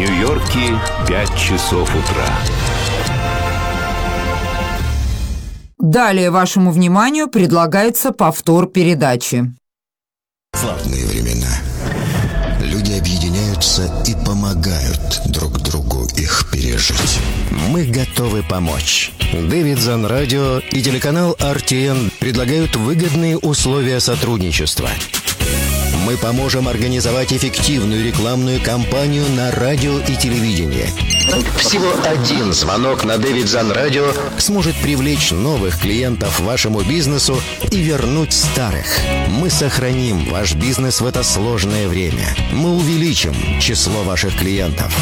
Нью-Йорке 5 часов утра. Далее вашему вниманию предлагается повтор передачи. Славные времена. Люди объединяются и помогают друг другу их пережить. Мы готовы помочь. Davidson Radio и телеканал RTN предлагают выгодные условия сотрудничества. Мы поможем организовать эффективную рекламную кампанию на радио и телевидении. Всего один звонок на Davidson Radio сможет привлечь новых клиентов вашему бизнесу и вернуть старых. Мы сохраним ваш бизнес в это сложное время. Мы увеличим число ваших клиентов.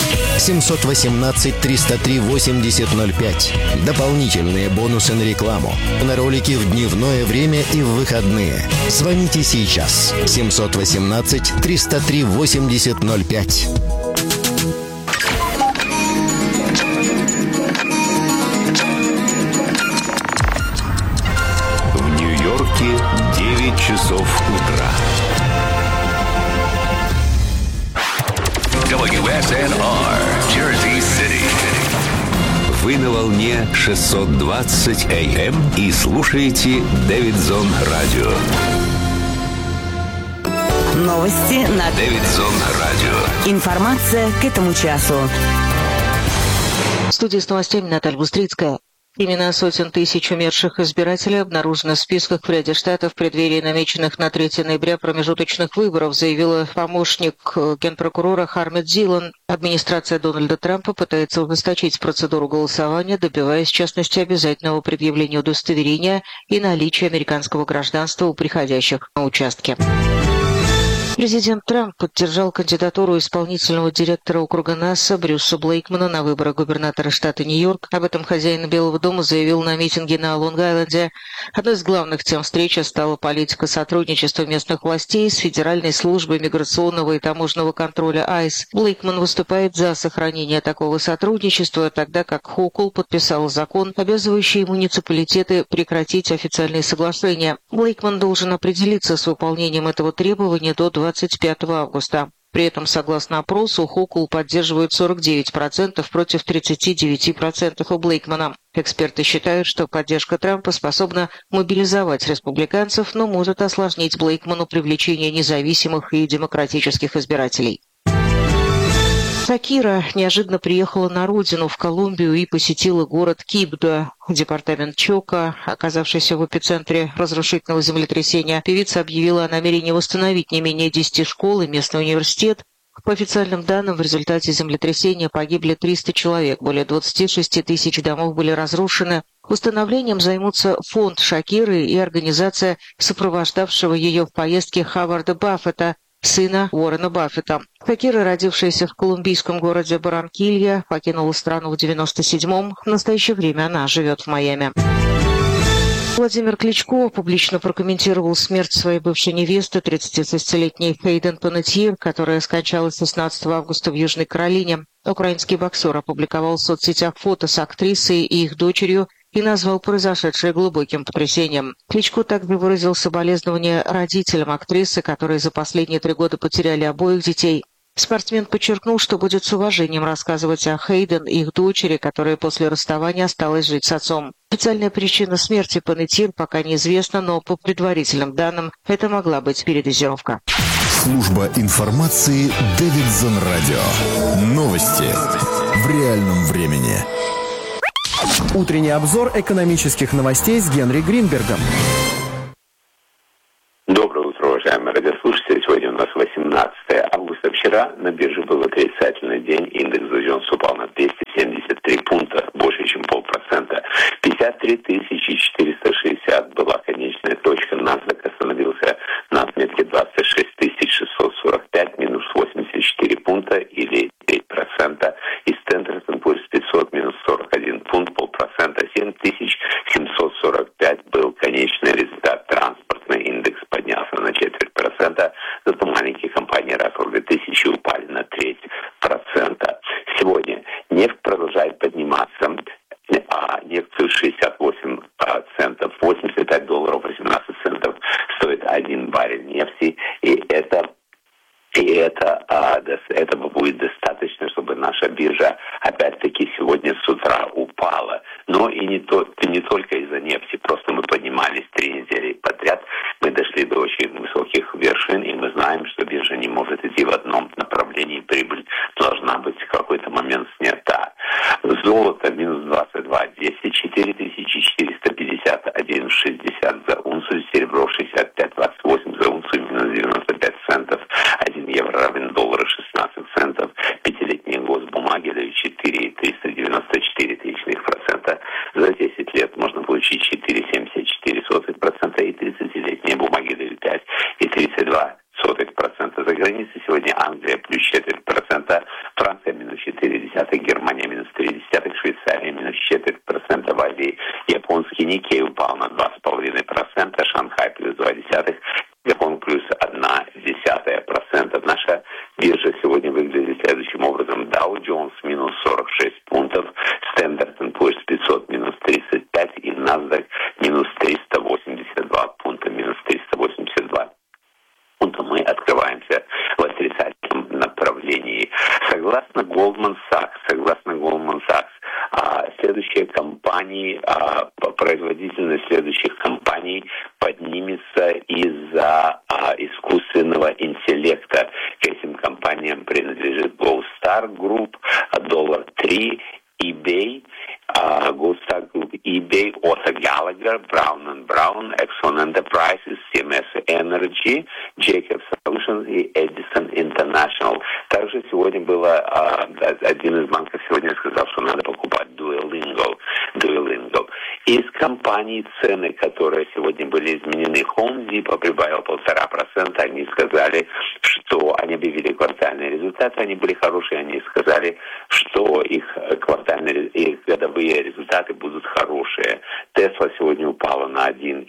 718-303-8005. Дополнительные бонусы на рекламу, на ролики в дневное время и в выходные. Звоните сейчас. 718-303-8005. В Нью-Йорке 9 часов утра. WSNR, Jersey City. Вы на волне 620 AM и слушаете Davidson Radio. Новости на Davidson Radio. Информация к этому часу. В студии с новостями Наталья Бустрицкая. Имена сотен тысяч умерших избирателей обнаружены в списках в ряде штатов в преддверии намеченных на 3 ноября промежуточных выборов, заявила помощник генпрокурора Хармет Зилан. Администрация Дональда Трампа пытается ужесточить процедуру голосования, добиваясь, в частности, обязательного предъявления удостоверения и наличия американского гражданства у приходящих на участке. Президент Трамп поддержал кандидатуру исполнительного директора округа НАСА Брюса Блейкмана на выборы губернатора штата Нью-Йорк. Об этом хозяин Белого дома заявил на митинге на Лонг-Айленде. Одной из главных тем встречи стала политика сотрудничества местных властей с Федеральной службой миграционного и таможенного контроля ICE. Блейкман выступает за сохранение такого сотрудничества, тогда как Хокул подписал закон, обязывающий муниципалитеты прекратить официальные соглашения. Блейкман должен определиться с выполнением этого требования до 25 августа. При этом, согласно опросу, Хокул поддерживает 49% против 39% у Блейкмана. Эксперты считают, что поддержка Трампа способна мобилизовать республиканцев, но может осложнить Блейкману привлечение независимых и демократических избирателей. Шакира неожиданно приехала на родину, в Колумбию, и посетила город Кибдо. Департамент Чока, оказавшийся в эпицентре разрушительного землетрясения, певица объявила о намерении восстановить не менее 10 школ и местный университет. По официальным данным, в результате землетрясения погибли 300 человек, более 26 тысяч домов были разрушены. Установлением займутся фонд Шакиры и организация, сопровождавшего ее в поездке Ховарда Баффета, сына Уоррена Баффета. Шакира, родившаяся в колумбийском городе Барранкилья, покинула страну в 1997-м. В настоящее время она живет в Майами. Владимир Кличко публично прокомментировал смерть своей бывшей невесты, 36-летней Хейден Панеттье, которая скончалась 16 августа в Южной Каролине. Украинский боксер опубликовал в соцсетях фото с актрисой и их дочерью и назвал произошедшее глубоким потрясением. Кличко также выразил соболезнования родителям актрисы, которые за последние 3 года потеряли обоих детей. Спортсмен подчеркнул, что будет с уважением рассказывать о Хейден и их дочери, которая после расставания осталась жить с отцом. Официальная причина смерти Панеттье пока неизвестна, но по предварительным данным это могла быть передозировка. Служба информации Davidson Radio. Новости в реальном времени. Утренний обзор экономических новостей с Генри Гринбергом. Доброе утро, уважаемые радиослушатели. Сегодня у нас 18 августа. Вчера на бирже был отрицательный день. Индекс Dow Jones упал на 273 пункта, больше, чем 0,5%. 53 460 была конечная точка. NASDAQ остановился на отметке 26 645, минус 84 пункта или 3%. И Standard & Poor's 500, минус 41 пункт, 0,5%. 7745 был конечный результат. Транспортный индекс поднялся на 0,25%, зато маленькие компании Russell 2000 упали на 0,3%. Сегодня нефть продолжает подниматься, а нефть стоит 68 центов, $85 18 центов стоит 1 баррель нефти, и этого будет достаточно Австрия плюс 0,4%, Франция минус 0,4%, Германия минус 0,3%, Швейцария минус 0,4%, в Азии японский Никей упал на 2,5%, Шанхай плюс 0,2%, Гонконг плюс 0,1%. Наша биржа сегодня выглядит следующим образом. Dow Jones минус 46 пунктов, Standard & Poor's 500 минус 35 и NASDAQ минус 382 пункта, минус 382 пункта. Мы открываемся в отрицательном направлении. Согласно Goldman Sachs, следующие компании, производительность следующих компаний поднимется из-за искусственного интеллекта. К этим компаниям принадлежит Goldstar Group, $3, eBay, Goldstar Group, eBay, Otto Gallagher, Brown & Brown, Exxon Enterprises, CMS Energy, Jacobs Solutions и Edison International. Также сегодня было один из банков сегодня сказал, что надо покупать Duolingo. Из компаний цены, которые сегодня были изменены, Home Depot прибавил 1,5%. Они сказали, что они объявили квартальные результаты, они были хорошие, они сказали, что их годовые результаты будут хорошие. Tesla сегодня упала на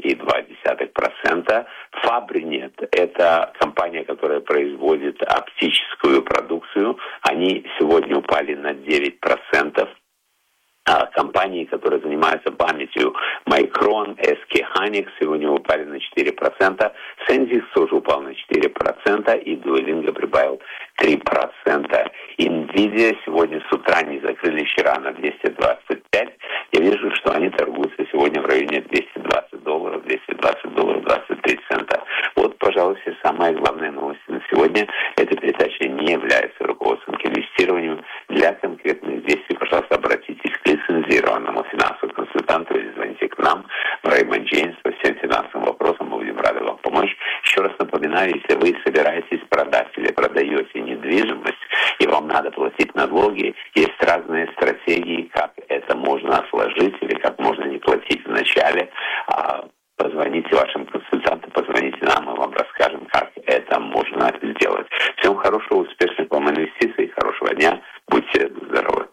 1,2%. Fabrinet – это компания, которая производит оптическую продукцию. Они сегодня упали на 9%. Компании, которые занимаются памятью, Micron, SK Hynix сегодня упали на 4%, Sensix тоже упал на 4%, и Duolingo прибавил 3%. Nvidia сегодня с утра не закрыли, вчера на 225. Я вижу, что они торгуются сегодня в районе $220, $23. Вот, пожалуй, все самые главные новости на сегодня. Эта передача не является руководством к инвестированию. Для конкретных действий, пожалуйста, обратитесь к лицензированному финансовому консультанту или звоните к нам в Raymond James по всем финансовым вопросам. Мы будем рады вам помочь. Еще раз напоминаю, если вы собираетесь продать или продаете недвижимость, и вам надо платить налоги, есть разные стратегии, как это можно отложить или как можно не платить вначале. Позвоните вашим консультантам, позвоните нам, мы вам расскажем, как это можно сделать. Всем хорошего, успешных вам инвестиций, хорошего дня, будьте здоровы.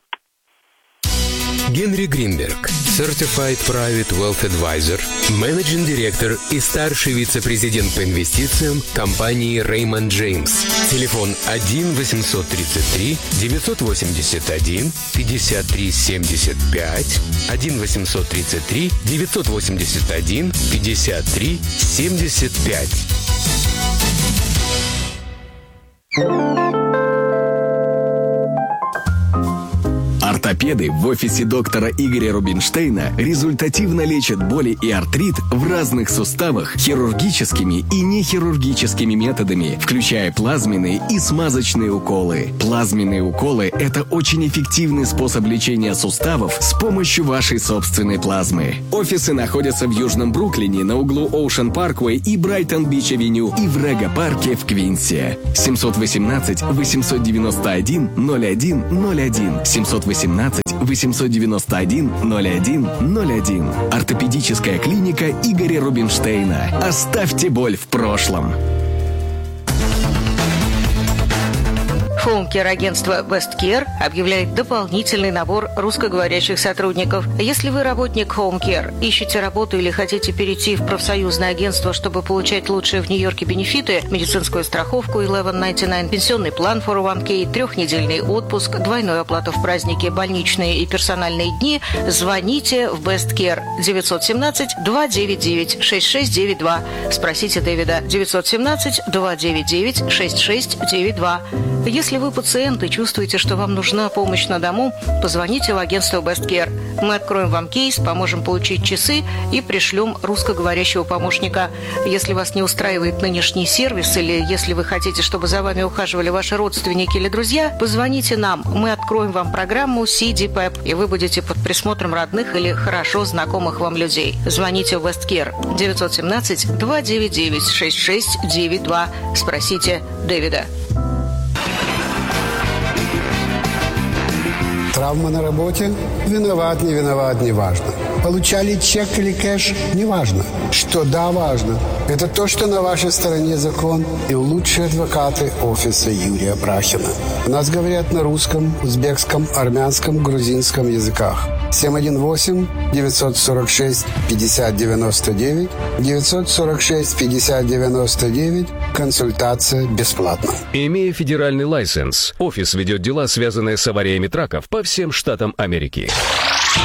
Генри Гринберг, Certified Private Wealth Advisor, Managing Director и старший вице-президент по инвестициям компании Raymond James. Телефон 1-833-981-53-75, 1-833-981-53-75. Ортопеды в офисе доктора Игоря Рубинштейна результативно лечат боли и артрит в разных суставах хирургическими и нехирургическими методами, включая плазменные и смазочные уколы. Плазменные уколы – это очень эффективный способ лечения суставов с помощью вашей собственной плазмы. Офисы находятся в Южном Бруклине на углу Ocean Parkway и Брайтон-Бич-авеню и в Рега-парке в Квинсе. 718-891-0101. 718-891-0101. Ортопедическая клиника Игоря Рубинштейна. Оставьте боль в прошлом. Хоумкер агентство Best Care объявляет дополнительный набор русскоговорящих сотрудников. Если вы работник Хоумкер, ищете работу или хотите перейти в профсоюзное агентство, чтобы получать лучшие в Нью-Йорке бенефиты, медицинскую страховку 1199, пенсионный план 401k, 3-недельный отпуск, двойную оплату в праздники, больничные и персональные дни, звоните в Best Care 917-299-6692. Спросите Дэвида 917-299-6692. Если вы пациент и чувствуете, что вам нужна помощь на дому, позвоните в агентство Best Care. Мы откроем вам кейс, поможем получить часы и пришлем русскоговорящего помощника. Если вас не устраивает нынешний сервис или если вы хотите, чтобы за вами ухаживали ваши родственники или друзья, позвоните нам. Мы откроем вам программу CDPEP, и вы будете под присмотром родных или хорошо знакомых вам людей. Звоните в Best Care 917-299-6692. Спросите Дэвида. Травма на работе? Виноват, не важно. получали чек или кэш, неважно. Что да, важно, это то, что на вашей стороне закон и лучшие адвокаты офиса Юрия Брахина. У нас говорят на русском, узбекском, армянском, грузинском языках. 718-946-5099, 946-5099, консультация бесплатна. Имея федеральный лайсенс, офис ведет дела, связанные с авариями траков по всем штатам Америки.